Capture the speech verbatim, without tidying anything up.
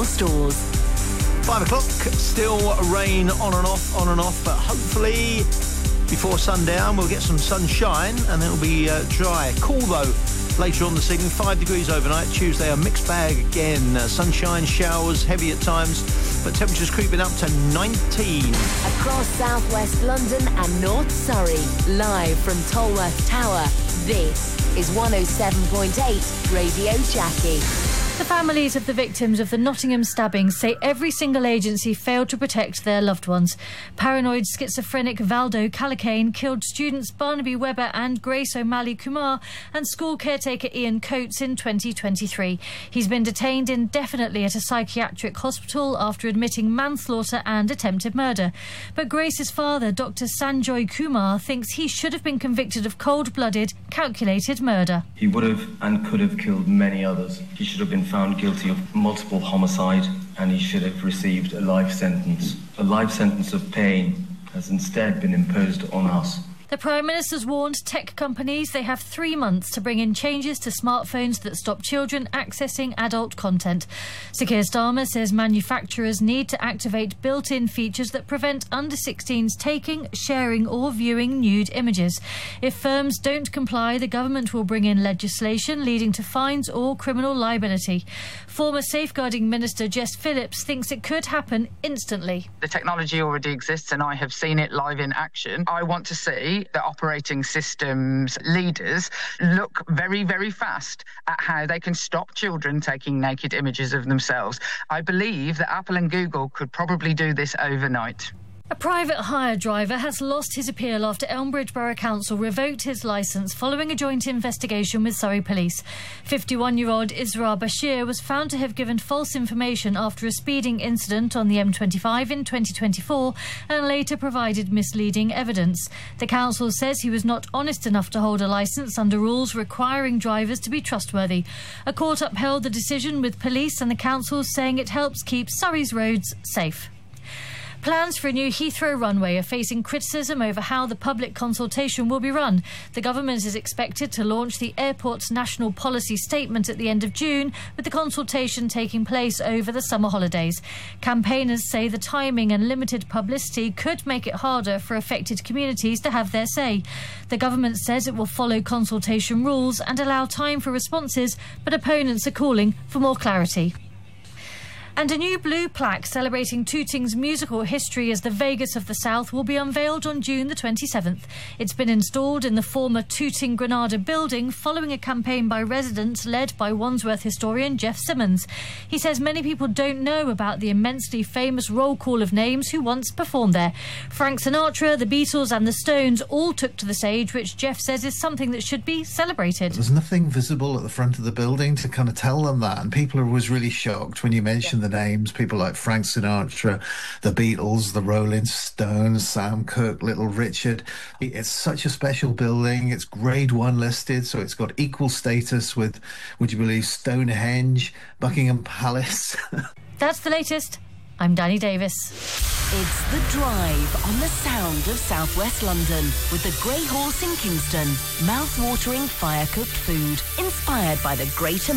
your stores. Five o'clock, still rain on and off, on and off, but hopefully before sundown we'll get some sunshine and it'll be uh, dry. Cool though, later on this evening, five degrees overnight. Tuesday, a mixed bag again. Uh, sunshine, showers, heavy at times, but temperatures creeping up to nineteen. Across southwest London and North Surrey, live from Tolworth Tower, this is one oh seven point eight Radio Jackie. The families of the victims of the Nottingham stabbings say every single agency failed to protect their loved ones. Paranoid schizophrenic Valdo Calacane killed students Barnaby Webber and Grace O'Malley Kumar and school caretaker Ian Coates in twenty twenty-three. He's been detained indefinitely at a psychiatric hospital after admitting manslaughter and attempted murder. But Grace's father, Doctor Sanjoy Kumar, thinks he should have been convicted of cold-blooded, calculated murder. He would have and could have killed many others. He should have been found guilty of multiple homicide and he should have received a life sentence. A life sentence of pain has instead been imposed on us. The Prime Minister's warned tech companies they have three months to bring in changes to smartphones that stop children accessing adult content. Sir Keir Starmer says manufacturers need to activate built-in features that prevent under sixteens taking, sharing or viewing nude images. If firms don't comply, the government will bring in legislation leading to fines or criminal liability. Former Safeguarding Minister Jess Phillips thinks it could happen instantly. The technology already exists and I have seen it live in action. I want to see the operating systems leaders look very, very fast at how they can stop children taking naked images of themselves. I believe that Apple and Google could probably do this overnight. A private hire driver has lost his appeal after Elmbridge Borough Council revoked his licence following a joint investigation with Surrey Police. fifty-one-year-old Isra Bashir was found to have given false information after a speeding incident on the M twenty-five in twenty twenty-four and later provided misleading evidence. The council says he was not honest enough to hold a licence under rules requiring drivers to be trustworthy. A court upheld the decision with police and the council saying it helps keep Surrey's roads safe. Plans for a new Heathrow runway are facing criticism over how the public consultation will be run. The government is expected to launch the airport's national policy statement at the end of June, with the consultation taking place over the summer holidays. Campaigners say the timing and limited publicity could make it harder for affected communities to have their say. The government says it will follow consultation rules and allow time for responses, but opponents are calling for more clarity. And a new blue plaque celebrating Tooting's musical history as the Vegas of the South will be unveiled on June the twenty-seventh. It's been installed in the former Tooting Granada building following a campaign by residents led by Wandsworth historian Jeff Simmons. He says many people don't know about the immensely famous roll call of names who once performed there. Frank Sinatra, the Beatles and the Stones all took to the stage, which Jeff says is something that should be celebrated. There's nothing visible at the front of the building to kind of tell them that, and people are always really shocked when you mention yeah. the names, people like Frank Sinatra, the Beatles, the Rolling Stones, Sam Cooke, Little Richard. It's such a special building. It's grade one listed, so it's got equal status with, would you believe, Stonehenge, Buckingham Palace. That's the latest. I'm Danny Davis. It's The Drive on the sound of southwest London with the Grey Horse in Kingston. Mouth-watering fire-cooked food inspired by the great